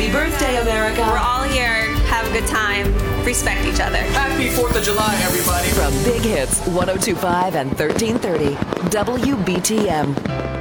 Happy birthday, America. We're all here. Have a good time. Respect each other. Happy 4th of July, everybody. From Big Hits 102.5 and 1330, WBTM.